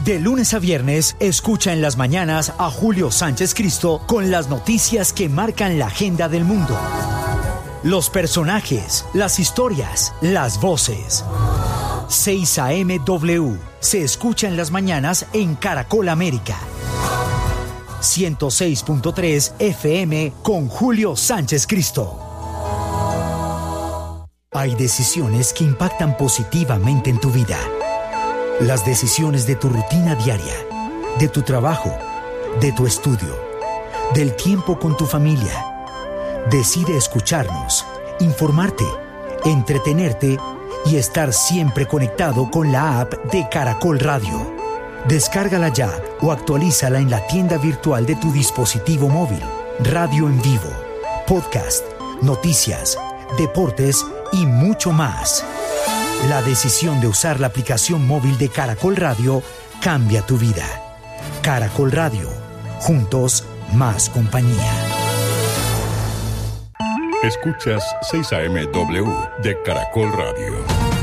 De lunes a viernes, escucha en las mañanas a Julio Sánchez Cristo con las noticias que marcan la agenda del mundo. Los personajes, las historias, las voces. 6 a.m. W se escucha en las mañanas en Caracol América. 106.3 FM con Julio Sánchez Cristo. Hay decisiones que impactan positivamente en tu vida. Las decisiones de tu rutina diaria, de tu trabajo, de tu estudio, del tiempo con tu familia. Decide escucharnos, informarte, entretenerte y estar siempre conectado con la app de Caracol Radio. Descárgala ya o actualízala en la tienda virtual de tu dispositivo móvil. Radio en vivo, podcast, noticias, deportes y mucho más. La decisión de usar la aplicación móvil de Caracol Radio cambia tu vida. Caracol Radio. Juntos, más compañía. Escuchas 6 a.m. W de Caracol Radio.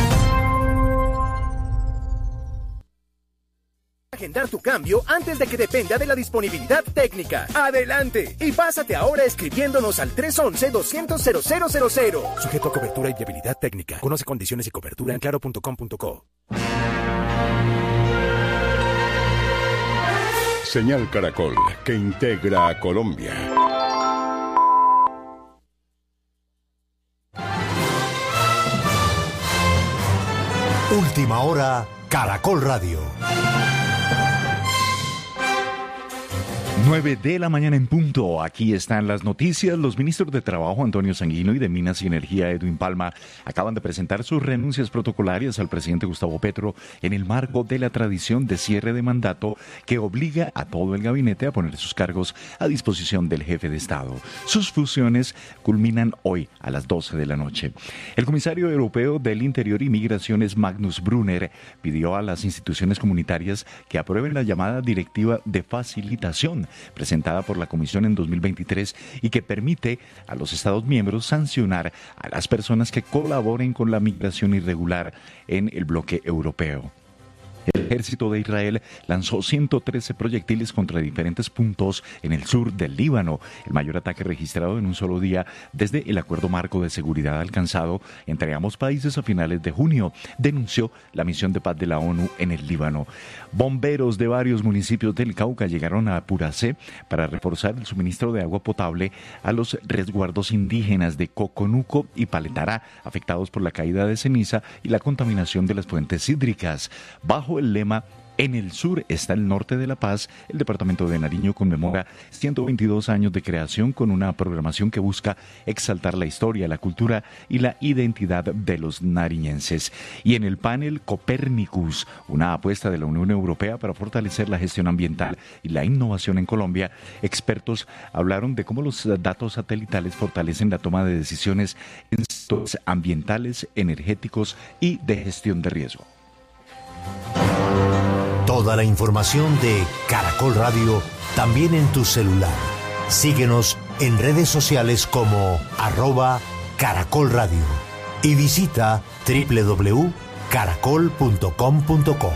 Agendar tu cambio antes de que dependa de la disponibilidad técnica. ¡Adelante! Y pásate ahora escribiéndonos al 311-200-0000. Sujeto a cobertura y viabilidad técnica. Conoce condiciones y cobertura en claro.com.co. Señal Caracol, que integra a Colombia. Última hora, Caracol Radio. 9 de la mañana en punto. Aquí están las noticias. Los ministros de Trabajo, Antonio Sanguino, y de Minas y Energía, Edwin Palma, acaban de presentar sus renuncias protocolarias al presidente Gustavo Petro en el marco de la tradición de cierre de mandato que obliga a todo el gabinete a poner sus cargos a disposición del jefe de Estado. Sus funciones culminan hoy a las 12 de la noche. El comisario europeo del Interior y Migraciones, Magnus Brunner, pidió a las instituciones comunitarias que aprueben la llamada Directiva de Facilitación presentada por la Comisión en 2023 y que permite a los Estados miembros sancionar a las personas que colaboren con la migración irregular en el bloque europeo. El ejército de Israel lanzó 113 proyectiles contra diferentes puntos en el sur del Líbano, el mayor ataque registrado en un solo día desde el acuerdo marco de seguridad alcanzado entre ambos países a finales de junio, denunció la misión de paz de la ONU en el Líbano. Bomberos de varios municipios del Cauca llegaron a Puracé para reforzar el suministro de agua potable a los resguardos indígenas de Coconuco y Paletará, afectados por la caída de ceniza y la contaminación de las fuentes hídricas. Bajo el lema "En el sur está el norte de La Paz", el departamento de Nariño conmemora 122 años de creación con una programación que busca exaltar la historia, la cultura y la identidad de los nariñenses. Y en el panel Copernicus, una apuesta de la Unión Europea para fortalecer la gestión ambiental y la innovación en Colombia, expertos hablaron de cómo los datos satelitales fortalecen la toma de decisiones en sectores ambientales, energéticos y de gestión de riesgo. Toda la información de Caracol Radio también en tu celular. Síguenos en redes sociales como @Caracol Radio y visita www.caracol.com.co.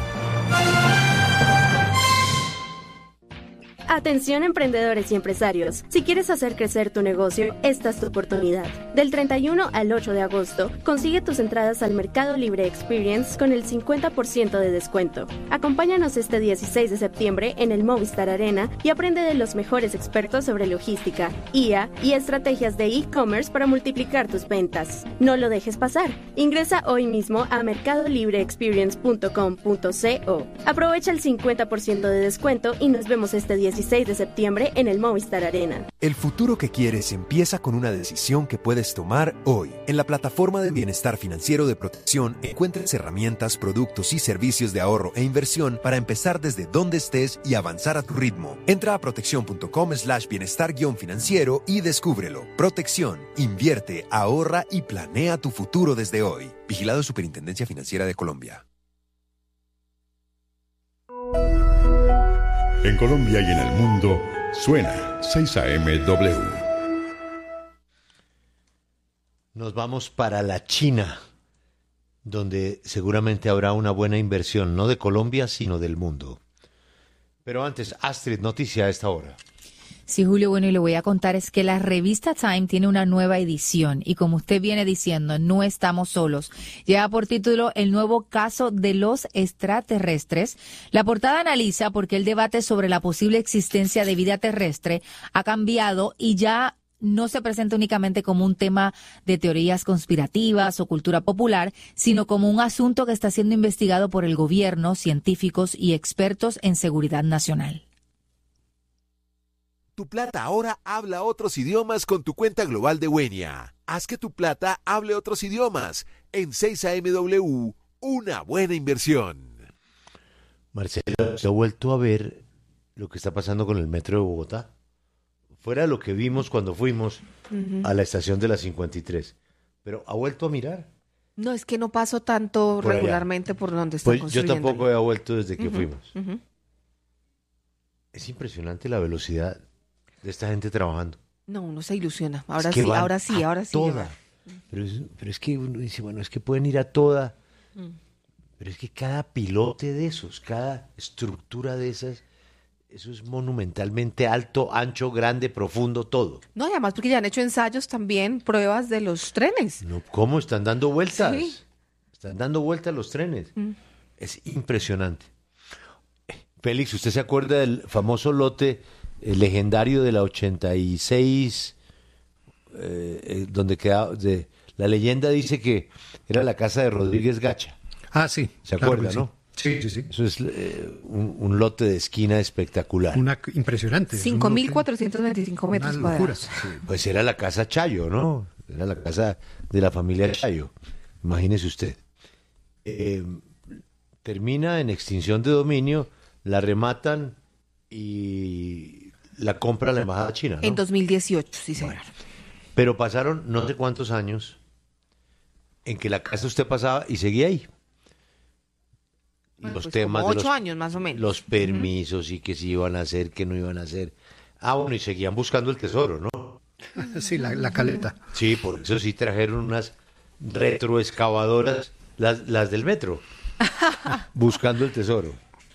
Atención emprendedores y empresarios, si quieres hacer crecer tu negocio, esta es tu oportunidad. Del 31 al 8 de agosto, consigue tus entradas al Mercado Libre Experience con el 50% de descuento. Acompáñanos este 16 de septiembre en el Movistar Arena y aprende de los mejores expertos sobre logística, IA y estrategias de e-commerce para multiplicar tus ventas. No lo dejes pasar. Ingresa hoy mismo a mercadolibreexperience.com.co. Aprovecha el 50% de descuento y nos vemos este 16 de septiembre en el Movistar Arena. El futuro que quieres empieza con una decisión que puedes tomar hoy. En la plataforma de bienestar financiero de Protección encuentres herramientas, productos y servicios de ahorro e inversión para empezar desde donde estés y avanzar a tu ritmo. Entra a protección.com/bienestar-financiero y descúbrelo. Protección, invierte, ahorra y planea tu futuro desde hoy. Vigilado Superintendencia Financiera de Colombia. En Colombia y en el mundo, suena 6 a.m. W. Nos vamos para la China, donde seguramente habrá una buena inversión, no de Colombia, sino del mundo. Pero antes, Astrid, noticia a esta hora. Sí, Julio, bueno, y le voy a contar es que la revista Time tiene una nueva edición y como usted viene diciendo, no estamos solos. Lleva por título El nuevo caso de los extraterrestres. La portada analiza por qué el debate sobre la posible existencia de vida terrestre ha cambiado y ya no se presenta únicamente como un tema de teorías conspirativas o cultura popular, sino como un asunto que está siendo investigado por el gobierno, científicos y expertos en seguridad nacional. Tu Plata ahora habla otros idiomas con tu cuenta global de Wenia. Haz que tu Plata hable otros idiomas. En 6AMW, una buena inversión. Marcela, ¿se ha vuelto a ver lo que está pasando con el metro de Bogotá? Fuera de lo que vimos cuando fuimos a la estación de la 53. Pero ¿ha vuelto a mirar? No, es que no paso tanto Por regularmente por donde están Pues yo construyendo. tampoco he vuelto desde que fuimos. Es impresionante la velocidad de esta gente trabajando. No, uno se ilusiona. Ahora Es que sí, van ahora sí, a ahora sí. toda. Pero es que uno dice, bueno, es que pueden ir a toda. Pero es que cada pilote de esos, cada estructura de esas, eso es monumentalmente alto, ancho, grande, profundo, todo. No, y además porque ya han hecho ensayos también, pruebas de los trenes. No, ¿cómo? Están dando vueltas. Sí. Están dando vueltas los trenes. Es impresionante. Félix, ¿usted se acuerda del famoso lote legendario de la 86, donde quedaba, la leyenda dice que era la casa de Rodríguez Gacha? Ah, sí. ¿Se claro acuerda, que sí. no? Sí, sí, sí. Eso es un lote de esquina espectacular. Impresionante. 5.425 metros Una locura. cuadrados. Pues era la casa Chayo, ¿no? Era la casa de la familia Chayo. Imagínese usted. Termina en extinción de dominio, la rematan y la compra la embajada china, ¿no? En 2018, sí, señor. Bueno, pero pasaron no sé cuántos años en que la casa usted pasaba y seguía ahí. Y Bueno, los pues temas como de 8 años más o menos. los permisos y que si iban a hacer, que no iban a hacer. Ah, bueno, y seguían buscando el tesoro, ¿no? Sí, la caleta. Sí, por eso sí trajeron unas retroexcavadoras, las del metro, buscando el tesoro.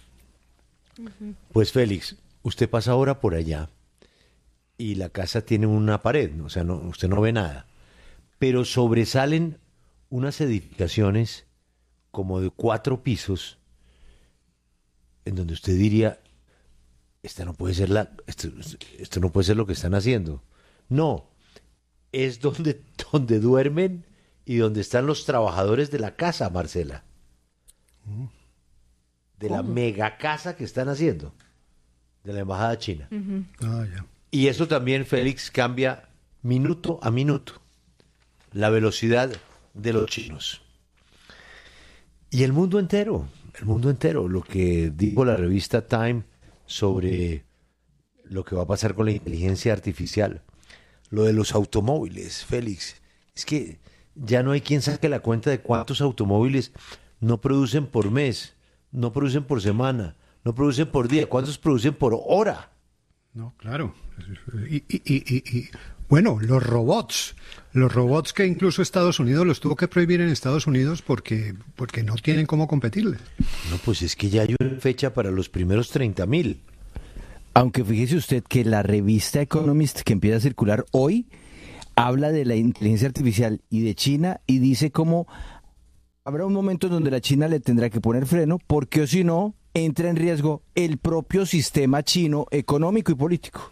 Pues Félix, usted pasa ahora por allá y la casa tiene una pared, ¿no? O sea, no, usted no ve nada, pero sobresalen unas edificaciones como de 4 pisos en donde usted diría, esta no puede ser esto no puede ser lo que están haciendo. No, es donde duermen y donde están los trabajadores de la casa, Marcela. De la mega casa que están haciendo, de la embajada china. Ah, ya. Y eso también, Félix, cambia minuto a minuto la velocidad de los chinos. Y el mundo entero, lo que dijo la revista Time sobre lo que va a pasar con la inteligencia artificial, lo de los automóviles, Félix, es que ya no hay quien saque la cuenta de cuántos automóviles no producen por mes, no producen por semana, no producen por día, cuántos producen por hora. No, claro. Y bueno, los robots que incluso Estados Unidos los tuvo que prohibir en Estados Unidos porque no tienen cómo competirles. No, pues es que ya hay una fecha para los primeros 30.000. Aunque fíjese usted que la revista Economist que empieza a circular hoy habla de la inteligencia artificial y de China y dice cómo habrá un momento en donde la China le tendrá que poner freno porque o si no entra en riesgo el propio sistema chino económico y político.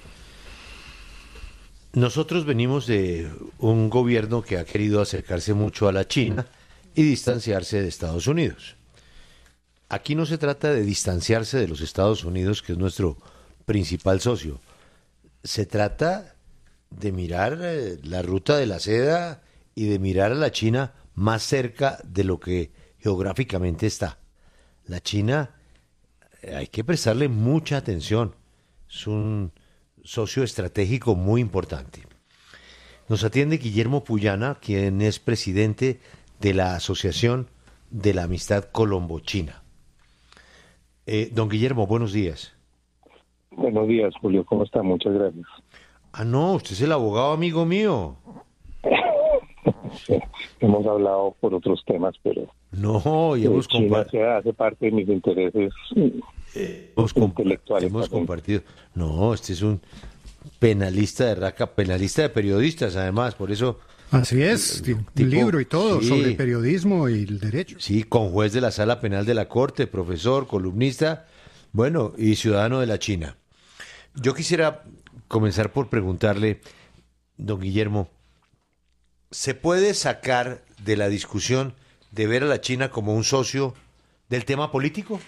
Nosotros venimos de un gobierno que ha querido acercarse mucho a la China y distanciarse de Estados Unidos. Aquí no se trata de distanciarse de los Estados Unidos, que es nuestro principal socio. Se trata de mirar la ruta de la seda y de mirar a la China más cerca de lo que geográficamente está. La China hay que prestarle mucha atención. Es un socio estratégico muy importante. Nos atiende Guillermo Puyana, quien es presidente de la Asociación de la Amistad Colombo-China. Don Guillermo, buenos días. Buenos días, Julio. ¿Cómo está? Muchas gracias. Ah, no, usted es el abogado amigo mío. Sí, hemos hablado por otros temas, pero No, y hemos China hace parte de mis intereses intelectuales. Hemos compartido. No, este es un penalista de raca, penalista de periodistas, además, por eso... Así es, un libro y todo sobre periodismo y el derecho. Sí, con juez de la Sala Penal de la Corte, profesor, columnista, bueno, y ciudadano de la China. Yo quisiera comenzar por preguntarle, don Guillermo, ¿se puede sacar de la discusión de ver a la China como un socio del tema político?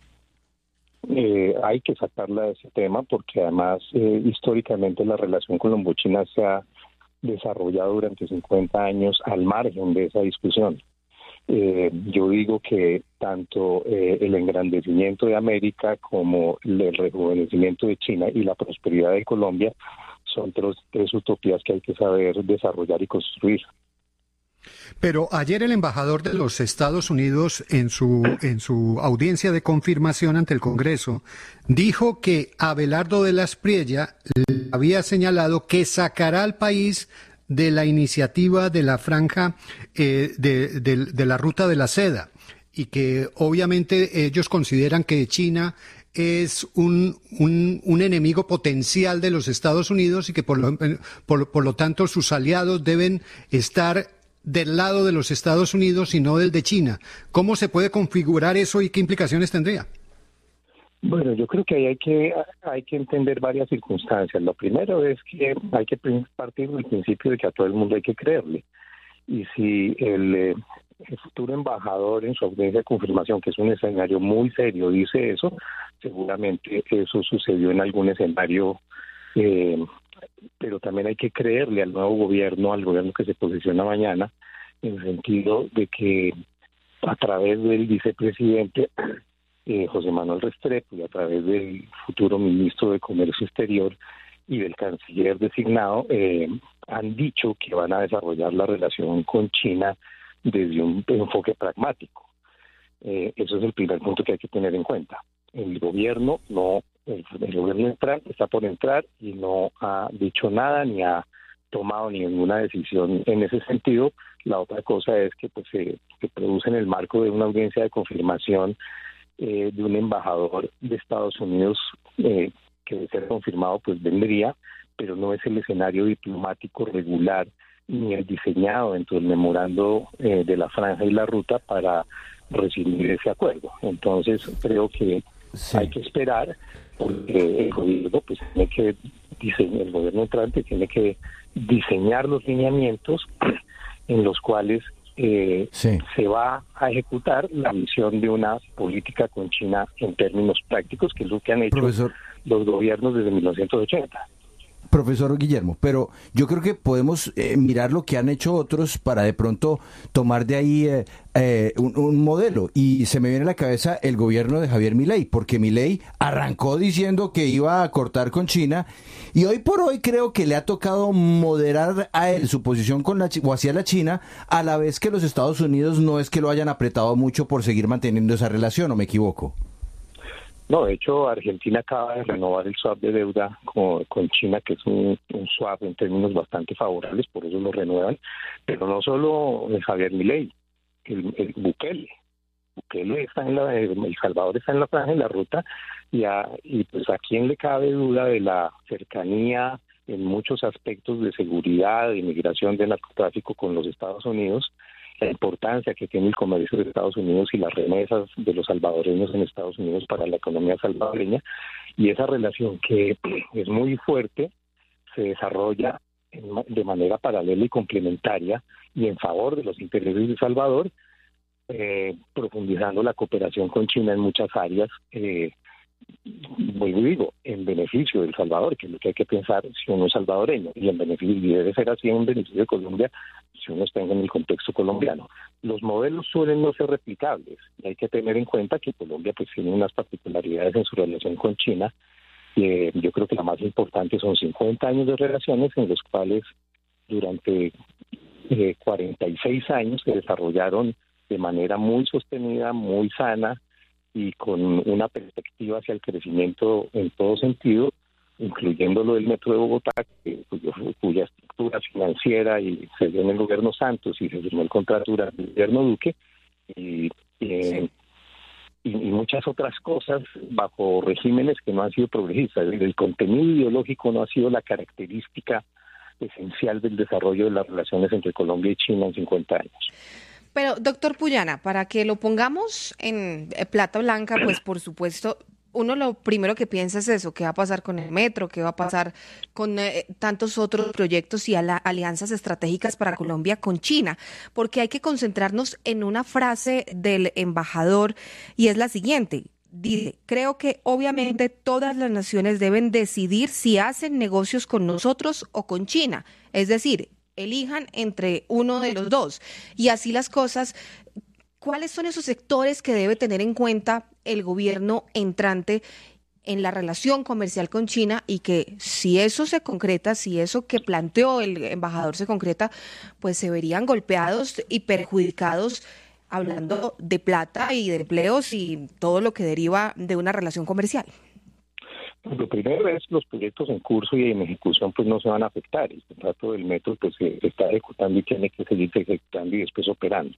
Hay que sacarla de ese tema porque además históricamente la relación colombo-china se ha desarrollado durante 50 años al margen de esa discusión. Yo digo que tanto el engrandecimiento de América como el rejuvenecimiento de China y la prosperidad de Colombia son tres utopías que hay que saber desarrollar y construir. Pero ayer el embajador de los Estados Unidos en su audiencia de confirmación ante el Congreso dijo que Abelardo de la Espriella había señalado que sacará al país de la iniciativa de la franja de la ruta de la seda y que obviamente ellos consideran que China es un enemigo potencial de los Estados Unidos y que por lo tanto sus aliados deben estar del lado de los Estados Unidos y no del de China. ¿Cómo se puede configurar eso y qué implicaciones tendría? Bueno, yo creo que ahí hay que entender varias circunstancias. Lo primero es que hay que partir del principio de que a todo el mundo hay que creerle. Y si el futuro embajador en su audiencia de confirmación, que es un escenario muy serio, dice eso, seguramente eso sucedió en algún escenario, pero también hay que creerle al nuevo gobierno, al gobierno que se posiciona mañana, en el sentido de que a través del vicepresidente José Manuel Restrepo y a través del futuro ministro de Comercio Exterior y del canciller designado, han dicho que van a desarrollar la relación con China desde un enfoque pragmático. Eso es el primer punto que hay que tener en cuenta. El gobierno entrante está por entrar y no ha dicho nada ni ha tomado ninguna decisión en ese sentido. La otra cosa es que pues se produce en el marco de una audiencia de confirmación de un embajador de Estados Unidos que de ser confirmado pues vendría, pero no es el escenario diplomático regular ni el diseñado dentro del memorando de la franja y la ruta para recibir ese acuerdo. Entonces creo que hay que esperar porque el gobierno pues tiene que el gobierno entrante tiene que diseñar los lineamientos en los cuales se va a ejecutar la misión de una política con China en términos prácticos, que es lo que han hecho los gobiernos desde 1980. Profesor Guillermo, pero yo creo que podemos mirar lo que han hecho otros para de pronto tomar de ahí un modelo. Y se me viene a la cabeza el gobierno de Javier Milei, porque Milei arrancó diciendo que iba a cortar con China y hoy por hoy creo que le ha tocado moderar a él su posición con o hacia la China, a la vez que los Estados Unidos no es que lo hayan apretado mucho por seguir manteniendo esa relación, ¿o me equivoco? No, de hecho, Argentina acaba de renovar el swap de deuda con China, que es un swap en términos bastante favorables, por eso lo renuevan. Pero no solo Javier Milei, el Bukele está El Salvador está en la franja, en la ruta, y pues a quién le cabe duda de la cercanía en muchos aspectos de seguridad, de inmigración, de narcotráfico con los Estados Unidos, la importancia que tiene el comercio de Estados Unidos y las remesas de los salvadoreños en Estados Unidos para la economía salvadoreña, y esa relación que es muy fuerte se desarrolla de manera paralela y complementaria y en favor de los intereses de El Salvador, profundizando la cooperación con China en muchas áreas, en beneficio de El Salvador, que es lo que hay que pensar si uno es salvadoreño, y en beneficio, y debe ser así en beneficio de Colombia si uno está en el contexto colombiano. Los modelos suelen no ser replicables, y hay que tener en cuenta que Colombia pues tiene unas particularidades en su relación con China. Yo creo que la más importante son 50 años de relaciones en los cuales durante 46 años se desarrollaron de manera muy sostenida, muy sana y con una perspectiva hacia el crecimiento en todo sentido, incluyendo lo del Metro de Bogotá, cuya estructura financiera y se dio en el gobierno Santos y se firmó el contrato durante el gobierno Duque, y muchas otras cosas bajo regímenes que no han sido progresistas. El contenido ideológico no ha sido la característica esencial del desarrollo de las relaciones entre Colombia y China en 50 años. Pero, doctor Puyana, para que lo pongamos en plata blanca, pues por supuesto, uno lo primero que piensa es eso, ¿qué va a pasar con el metro? ¿Qué va a pasar con tantos otros proyectos y alianzas estratégicas para Colombia con China? Porque hay que concentrarnos en una frase del embajador y es la siguiente. Dice, creo que obviamente todas las naciones deben decidir si hacen negocios con nosotros o con China. Es decir, elijan entre uno de los dos. Y así las cosas. ¿Cuáles son esos sectores que debe tener en cuenta el gobierno entrante en la relación comercial con China y que si eso se concreta, si eso que planteó el embajador se concreta, pues se verían golpeados y perjudicados, hablando de plata y de empleos y todo lo que deriva de una relación comercial? Lo primero es los proyectos en curso y en ejecución pues no se van a afectar. El contrato del metro pues se está ejecutando y tiene que seguir ejecutando y después operando.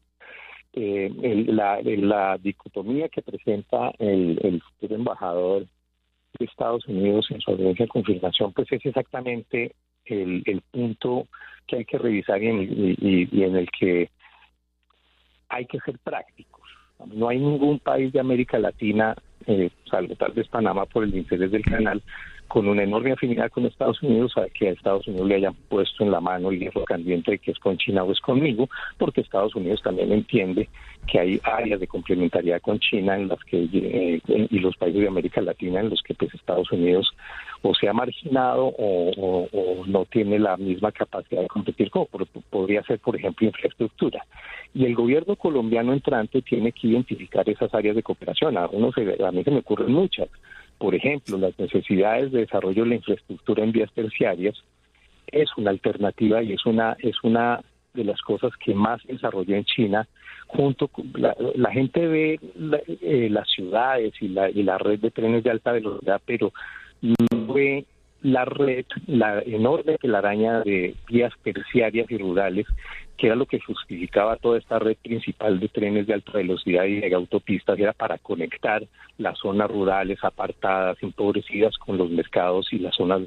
La dicotomía que presenta el futuro embajador de Estados Unidos en su audiencia de confirmación pues es exactamente el punto que hay que revisar y en el que hay que ser prácticos. No hay ningún país de América Latina, salvo tal vez Panamá por el interés del canal, con una enorme afinidad con Estados Unidos, a que a Estados Unidos le hayan puesto en la mano el hierro caliente de que es con China o es conmigo, porque Estados Unidos también entiende que hay áreas de complementariedad con China en las que y los países de América Latina en los que pues Estados Unidos o se ha marginado o no tiene la misma capacidad de competir como podría ser, por ejemplo, infraestructura. Y el gobierno colombiano entrante tiene que identificar esas áreas de cooperación. A mí se me ocurren muchas. Por ejemplo, las necesidades de desarrollo de la infraestructura en vías terciarias es una alternativa y es una de las cosas que más se desarrolló en China. Junto con la gente ve las ciudades y la red de trenes de alta velocidad, pero no ve la red, la enorme telaraña de vías terciarias y rurales, que era lo que justificaba toda esta red principal de trenes de alta velocidad y de autopistas, era para conectar las zonas rurales apartadas, empobrecidas, con los mercados y las zonas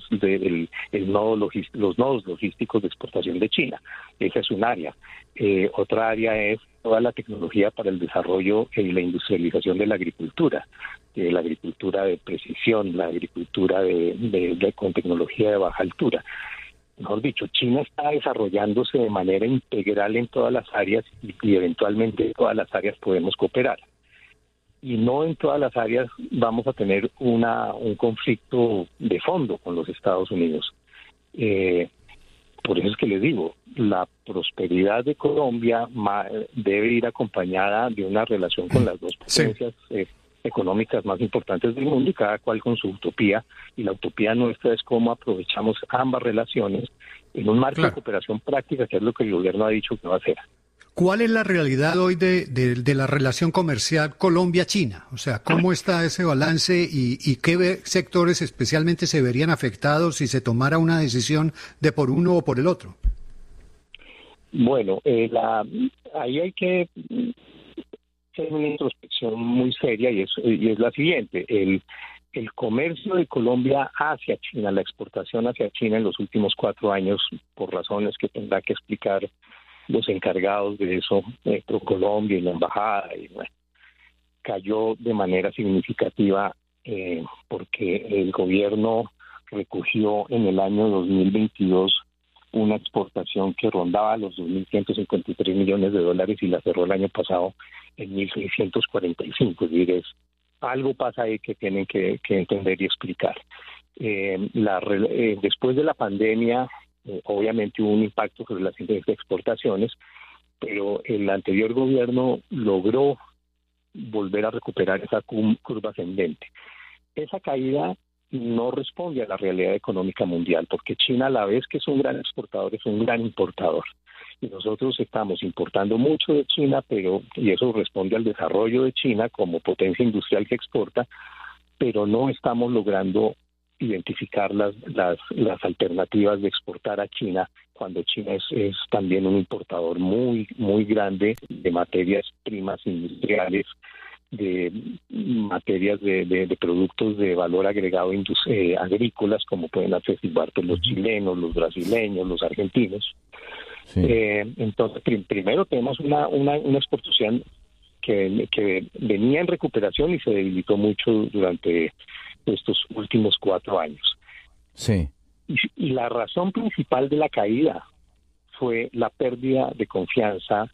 los nodos logísticos de exportación de China. Esa es un área. Otra área es toda la tecnología para el desarrollo y la industrialización de la agricultura de precisión, la agricultura con tecnología de baja altura. Mejor dicho, China está desarrollándose de manera integral en todas las áreas y eventualmente en todas las áreas podemos cooperar. Y no en todas las áreas vamos a tener un conflicto de fondo con los Estados Unidos. Por eso es que les digo, la prosperidad de Colombia debe ir acompañada de una relación con las dos potencias económicas más importantes del mundo y cada cual con su utopía, y la utopía nuestra es cómo aprovechamos ambas relaciones en un marco de cooperación práctica, que es lo que el gobierno ha dicho que va a hacer. ¿Cuál es la realidad hoy de la relación comercial Colombia-China? O sea, ¿cómo está ese balance y qué sectores especialmente se verían afectados si se tomara una decisión de por uno o por el otro? Bueno, ahí hay que hacer una introspección muy seria y es la siguiente. El comercio de Colombia hacia China, la exportación hacia China en los últimos 4 años, por razones que tendrá que explicar los encargados de eso, ProColombia y la embajada, cayó de manera significativa porque el gobierno recogió en el año 2022 una exportación que rondaba los $2.153 millones y la cerró el año pasado en 1.645. Es decir, algo pasa ahí que tienen que entender y explicar. Después de la pandemia, obviamente hubo un impacto sobre las exportaciones, pero el anterior gobierno logró volver a recuperar esa curva ascendente. Esa caída no responde a la realidad económica mundial, porque China, a la vez que es un gran exportador, es un gran importador. Y nosotros estamos importando mucho de China, y eso responde al desarrollo de China como potencia industrial que exporta, pero no estamos logrando identificar las alternativas de exportar a China, cuando China es también un importador muy grande de materias primas industriales, de materias de productos de valor agregado agrícolas, como pueden atestiguar pues, los chilenos, los brasileños, los argentinos. Sí. Entonces, primero tenemos una exportación que venía en recuperación y se debilitó mucho durante estos últimos 4 años. Sí. Y la razón principal de la caída fue la pérdida de confianza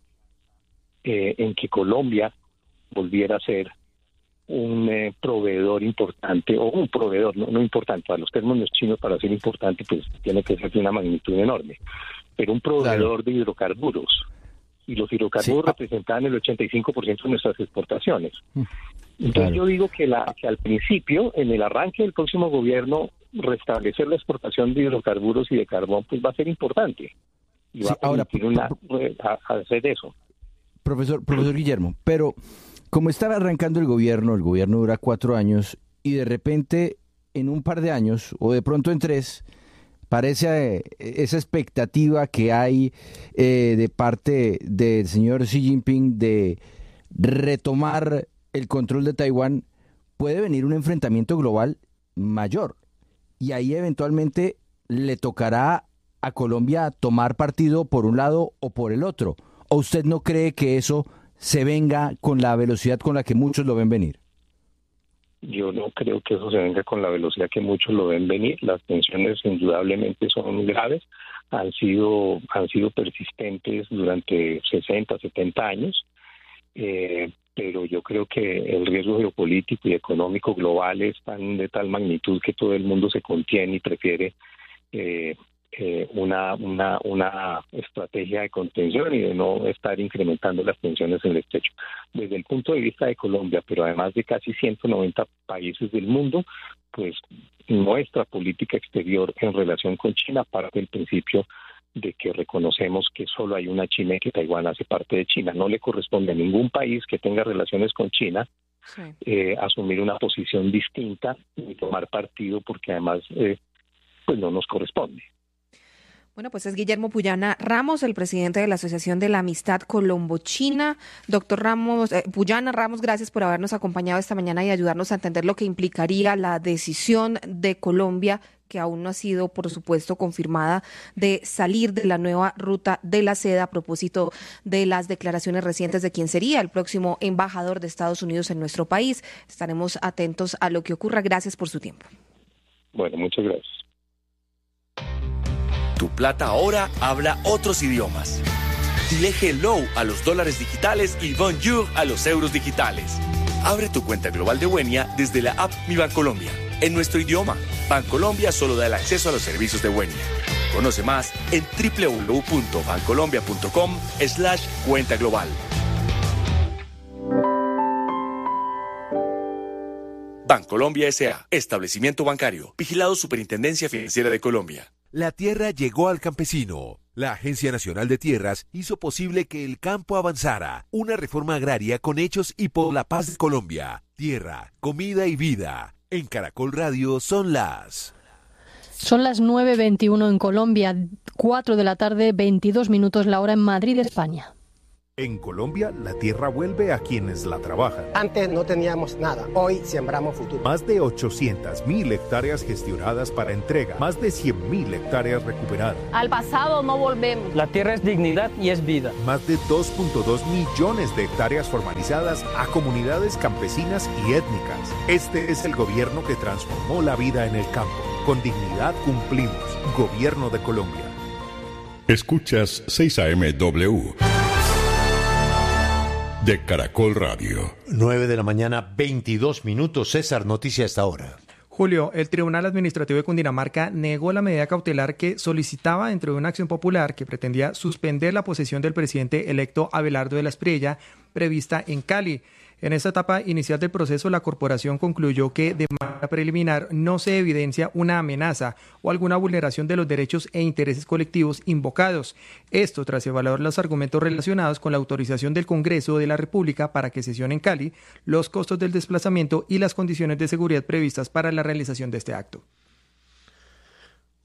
en que Colombia volviera a ser un proveedor importante, o un proveedor, no importante, para los términos chinos, para ser importante, pues tiene que ser de una magnitud enorme, pero un proveedor de hidrocarburos. Y los hidrocarburos representaban el 85% de nuestras exportaciones. Entonces yo digo que al principio, en el arranque del próximo gobierno, restablecer la exportación de hidrocarburos y de carbón pues va a ser importante. Y va a permitir hacer eso. Profesor Guillermo, pero como está arrancando el gobierno dura 4 años y de repente en un par de años o de pronto en 3 parece esa expectativa que hay de parte del señor Xi Jinping de retomar el control de Taiwán, puede venir un enfrentamiento global mayor y ahí eventualmente le tocará a Colombia tomar partido por un lado o por el otro. ¿O usted no cree que eso se venga con la velocidad con la que muchos lo ven venir? Yo no creo que eso se venga con la velocidad que muchos lo ven venir. Las tensiones indudablemente son graves, han sido persistentes durante 60, 70 años, pero yo creo que el riesgo geopolítico y económico global es de tal magnitud que todo el mundo se contiene y prefiere una estrategia de contención y de no estar incrementando las tensiones en el estrecho. Desde el punto de vista de Colombia, pero además de casi 190 países del mundo, pues nuestra política exterior en relación con China parte del principio de que reconocemos que solo hay una China y que Taiwán hace parte de China. No le corresponde a ningún país que tenga relaciones con China asumir una posición distinta y tomar partido, porque además pues no nos corresponde. Bueno, pues es Guillermo Puyana Ramos, el presidente de la Asociación de la Amistad Colombo-China. Doctor Puyana Ramos, gracias por habernos acompañado esta mañana y ayudarnos a entender lo que implicaría la decisión de Colombia, que aún no ha sido, por supuesto, confirmada, de salir de la nueva ruta de la seda a propósito de las declaraciones recientes de quien sería el próximo embajador de Estados Unidos en nuestro país. Estaremos atentos a lo que ocurra. Gracias por su tiempo. Bueno, muchas gracias. Tu plata ahora habla otros idiomas. Dile hello a los dólares digitales y bonjour a los euros digitales. Abre tu cuenta global de Wenia desde la app Mi Bancolombia. En nuestro idioma, Bancolombia solo da el acceso a los servicios de Wenia. Conoce más en www.bancolombia.com/cuenta global. Bancolombia S.A. Establecimiento bancario. Vigilado Superintendencia Financiera de Colombia. La tierra llegó al campesino. La Agencia Nacional de Tierras hizo posible que el campo avanzara. Una reforma agraria con hechos y por la paz de Colombia. Tierra, comida y vida. En Caracol Radio son las 9:21 en Colombia, 4 de la tarde, 22 minutos la hora en Madrid, España. En Colombia, la tierra vuelve a quienes la trabajan. Antes no teníamos nada, hoy sembramos futuro. Más de 800.000 hectáreas gestionadas para entrega, más de 100.000 hectáreas recuperadas. Al pasado no volvemos. La tierra es dignidad y es vida. Más de 2.2 millones de hectáreas formalizadas a comunidades campesinas y étnicas. Este es el gobierno que transformó la vida en el campo. Con dignidad cumplimos. Gobierno de Colombia. Escuchas 6 AM.W. de Caracol Radio. 9 de la mañana, 22 minutos. César, noticia hasta ahora. Julio, el Tribunal Administrativo de Cundinamarca negó la medida cautelar que solicitaba dentro de una acción popular que pretendía suspender la posesión del presidente electo Abelardo de la Espriella, prevista en Cali. En esta etapa inicial del proceso, la corporación concluyó que de manera preliminar no se evidencia una amenaza o alguna vulneración de los derechos e intereses colectivos invocados. Esto tras evaluar los argumentos relacionados con la autorización del Congreso de la República para que sesione en Cali, los costos del desplazamiento y las condiciones de seguridad previstas para la realización de este acto.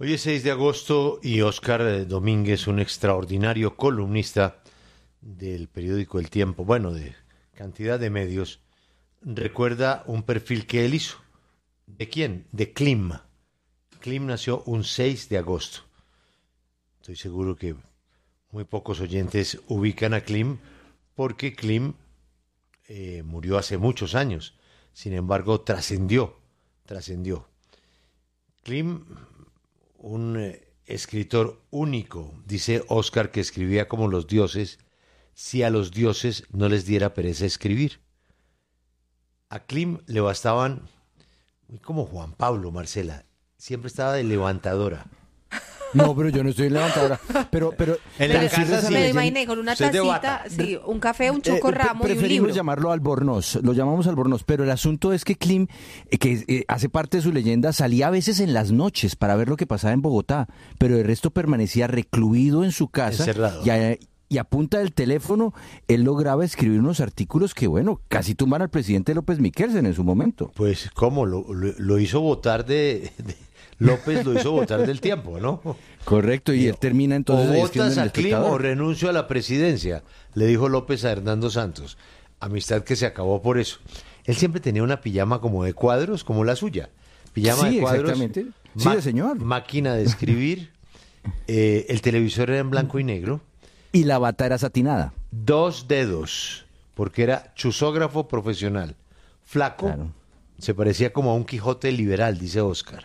Hoy es 6 de agosto y Óscar Domínguez, un extraordinario columnista del periódico El Tiempo, bueno, de cantidad de medios, recuerda un perfil que él hizo. ¿De quién? De Klim. Klim nació un 6 de agosto. Estoy seguro que muy pocos oyentes ubican a Klim porque Klim murió hace muchos años. Sin embargo, trascendió. Klim, un escritor único, dice Óscar, que escribía como los dioses, si a los dioses no les diera pereza escribir. A Klim le bastaban, muy como Juan Pablo, Marcela, siempre estaba de levantadora. No, pero yo no estoy en levantadora. Pero en la casa sí. Me imaginé con una tacita, sí, un café, un chocorramo y un libro. Preferimos llamarlo Albornoz, lo llamamos Albornoz, pero el asunto es que Klim, que hace parte de su leyenda, salía a veces en las noches para ver lo que pasaba en Bogotá, pero el resto permanecía recluido en su casa. Encerrado. Y a punta del teléfono, él lograba escribir unos artículos que, bueno, casi tumban al presidente López Miquelsen en su momento. Pues, ¿cómo? Lo hizo votar López lo hizo votar del Tiempo, ¿no? Correcto, y él termina entonces... O votas a Klim o renuncio a la presidencia, le dijo López a Hernando Santos. Amistad que se acabó por eso. Él siempre tenía una pijama como de cuadros, como la suya. Pijama de cuadros. Exactamente. Sí, señor. Máquina de escribir. El televisor era en blanco y negro. Y la bata era satinada. 2 dedos, porque era chusógrafo profesional. Flaco, claro. Se parecía como a un Quijote liberal, dice Óscar.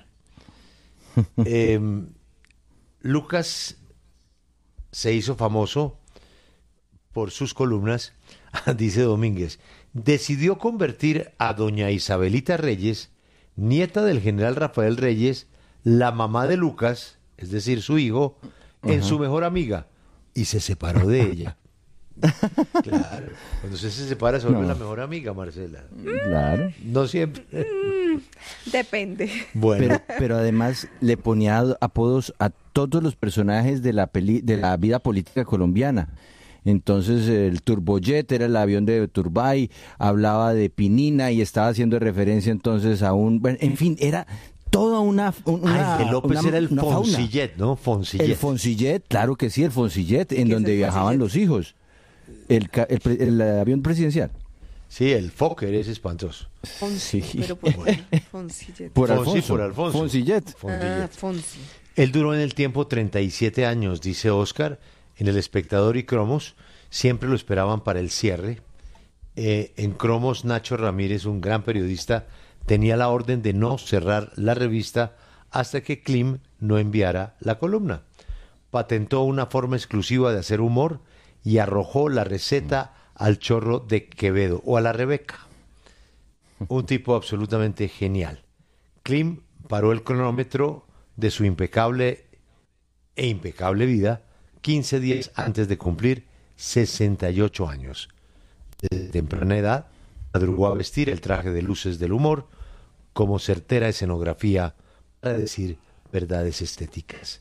Lucas se hizo famoso por sus columnas, dice Domínguez. Decidió convertir a doña Isabelita Reyes, nieta del general Rafael Reyes, la mamá de Lucas, es decir, su hijo, en su mejor amiga, y se separó de ella. Claro, cuando usted se separa se vuelve la mejor amiga, Marcela. Claro. No siempre. Depende. Bueno. Pero además le ponía apodos a todos los personajes de la vida política colombiana. Entonces el Turbojet era el avión de Turbay, hablaba de Pinina y estaba haciendo referencia entonces a en fin, era toda una de López era el Foncillet, ¿no? El Foncillet, claro que sí, el Foncillet, en donde viajaban los hijos. El avión presidencial. Sí, el Fokker es espantoso. Fonsi, pero por Foncillet. Por Alfonso. Foncillet. Fonsi. Él duró en el Tiempo 37 años, dice Óscar. En El Espectador y Cromos siempre lo esperaban para el cierre. En Cromos, Nacho Ramírez, un gran periodista, tenía la orden de no cerrar la revista hasta que Klim no enviara la columna. Patentó una forma exclusiva de hacer humor y arrojó la receta al chorro de Quevedo o a la Rebeca. Un tipo absolutamente genial. Klim paró el cronómetro de su impecable vida 15 días antes de cumplir 68 años. Desde temprana edad, madrugó a vestir el traje de luces del humor como certera escenografía para decir verdades estéticas.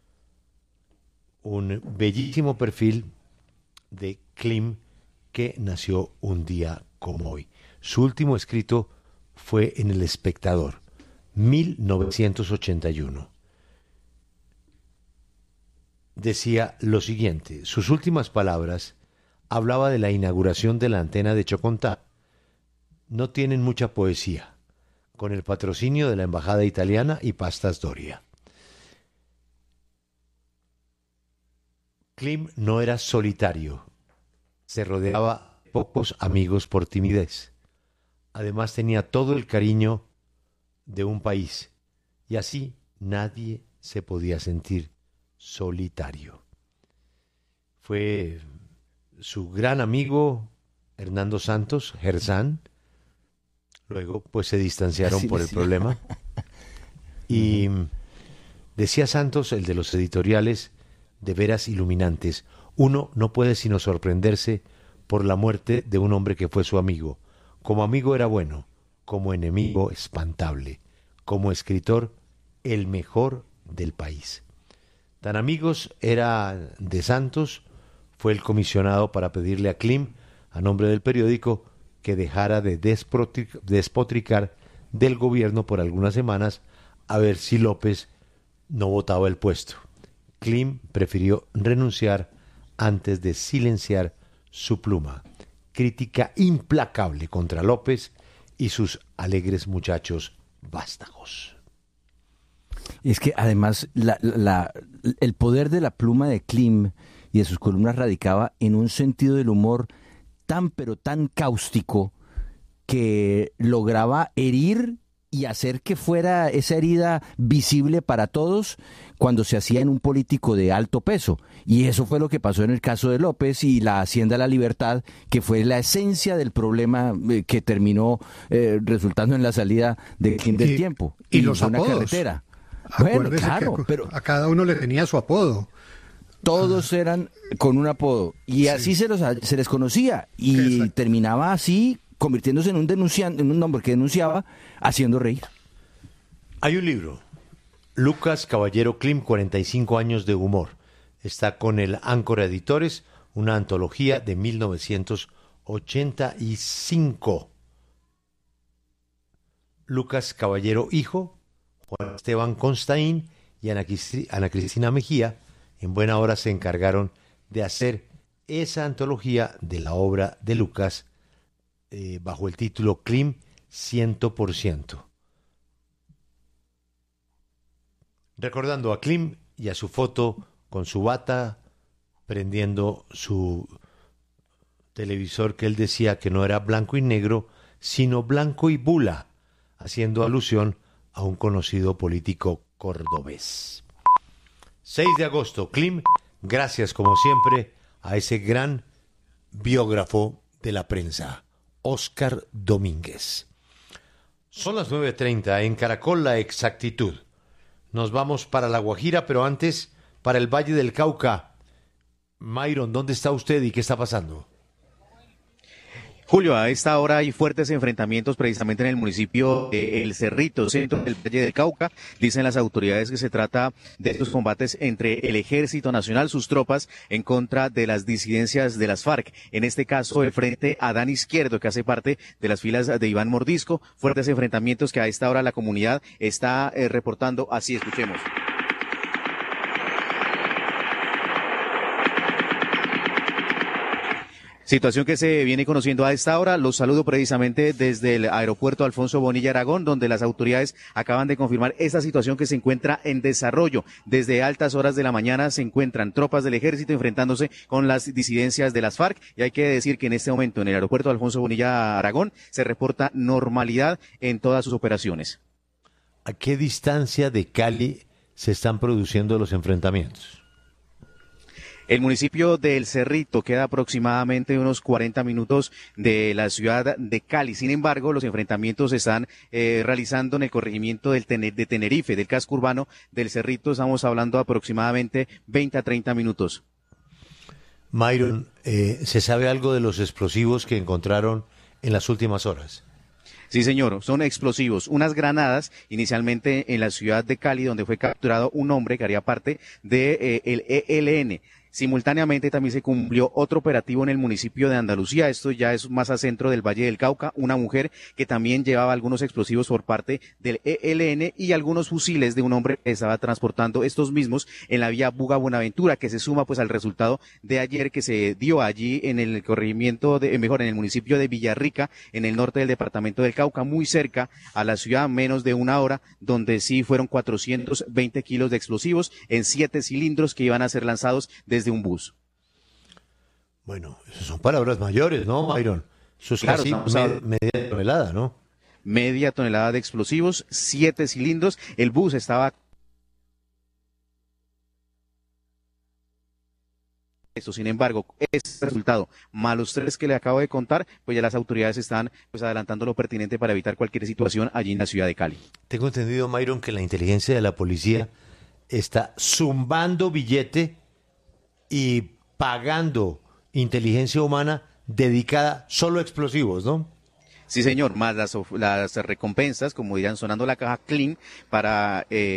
Un bellísimo perfil de Klim que nació un día como hoy. Su último escrito fue en El Espectador, 1981. Decía lo siguiente, sus últimas palabras, hablaba de la inauguración de la antena de Chocontá. No tienen mucha poesía, con el patrocinio de la Embajada Italiana y Pastas Doria. Klim no era solitario, se rodeaba de pocos amigos por timidez. Además tenía todo el cariño de un país, y así nadie se podía sentir solitario. Fue su gran amigo Hernando Santos, Gersán. Luego pues se distanciaron por el problema. Y decía Santos, el de los editoriales, de veras iluminantes: uno no puede sino sorprenderse por la muerte de un hombre que fue su amigo. Como amigo era bueno, como enemigo espantable, como escritor el mejor del país. Tan amigos era de Santos, fue el comisionado para pedirle a Klim, a nombre del periódico, que dejara de despotricar del gobierno por algunas semanas, a ver si López no votaba el puesto. Klim prefirió renunciar antes de silenciar su pluma. Crítica implacable contra López y sus alegres muchachos vástagos. Es que además el poder de la pluma de Klim y de sus columnas radicaba en un sentido del humor tan pero tan cáustico que lograba herir y hacer que fuera esa herida visible para todos cuando se hacía en un político de alto peso. Y eso fue lo que pasó en el caso de López y la Hacienda de la Libertad, que fue la esencia del problema que terminó resultando en la salida de Klim del tiempo. Y los una apodos. Carretera. Acuérdese Bueno, claro, que pero a cada uno le tenía su apodo. Todos eran con un apodo y así se les conocía y terminaba así convirtiéndose en un denunciante, en un hombre que denunciaba, haciendo reír. Hay un libro, Lucas Caballero Klim, 45 años de humor. Está con el Áncora Editores, una antología de 1985. Lucas Caballero hijo, Juan Esteban Constaín y Ana Cristina Mejía, en buena hora se encargaron de hacer esa antología de la obra de Lucas bajo el título Klim 100%. Recordando a Klim y a su foto con su bata, prendiendo su televisor que él decía que no era blanco y negro, sino blanco y bula, haciendo alusión a un conocido político cordobés. 6 de agosto, Klim, gracias como siempre a ese gran biógrafo de la prensa, Óscar Domínguez. Son las 9:30 en Caracol, La Exactitud. Nos vamos para La Guajira, pero antes para el Valle del Cauca. Myron, ¿dónde está usted y qué está pasando? Julio, a esta hora hay fuertes enfrentamientos precisamente en el municipio de El Cerrito, centro del Valle del Cauca. Dicen las autoridades que se trata de estos combates entre el Ejército Nacional, sus tropas, en contra de las disidencias de las FARC. En este caso, el Frente Adán Izquierdo, que hace parte de las filas de Iván Mordisco. Fuertes enfrentamientos que a esta hora la comunidad está reportando. Así, escuchemos. Situación que se viene conociendo a esta hora. Los saludo precisamente desde el aeropuerto Alfonso Bonilla Aragón, donde las autoridades acaban de confirmar esta situación que se encuentra en desarrollo. Desde altas horas de la mañana se encuentran tropas del ejército enfrentándose con las disidencias de las FARC. Y hay que decir que en este momento en el aeropuerto Alfonso Bonilla Aragón se reporta normalidad en todas sus operaciones. ¿A qué distancia de Cali se están produciendo los enfrentamientos? El municipio de El Cerrito queda aproximadamente unos 40 minutos de la ciudad de Cali. Sin embargo, los enfrentamientos se están realizando en el corregimiento de Tenerife, del casco urbano del Cerrito. Estamos hablando aproximadamente 20 a 30 minutos. Myron, ¿se sabe algo de los explosivos que encontraron en las últimas horas? Sí, señor, son explosivos, unas granadas inicialmente en la ciudad de Cali, donde fue capturado un hombre que haría parte de el ELN. Simultáneamente también se cumplió otro operativo en el municipio de Andalucía, esto ya es más a centro del Valle del Cauca, una mujer que también llevaba algunos explosivos por parte del ELN y algunos fusiles de un hombre que estaba transportando estos mismos en la vía Buga-Buenaventura, que se suma pues al resultado de ayer que se dio allí en el corregimiento, en el municipio de Villarrica, en el norte del departamento del Cauca, muy cerca a la ciudad, menos de una hora, donde sí fueron 420 kilos de explosivos en 7 cilindros que iban a ser lanzados desde un bus. Bueno, esas son palabras mayores, ¿no, Myron? Eso es claro, casi media tonelada, ¿no? Media tonelada de explosivos, 7 cilindros. El bus estaba... Sin embargo, este resultado, más los 3 que le acabo de contar, pues ya las autoridades están pues adelantando lo pertinente para evitar cualquier situación allí en la ciudad de Cali. Tengo entendido, Myron, que la inteligencia de la policía está zumbando billete y pagando inteligencia humana dedicada solo a explosivos, ¿no? Sí, señor, más las recompensas, como dirán, sonando la caja Klim para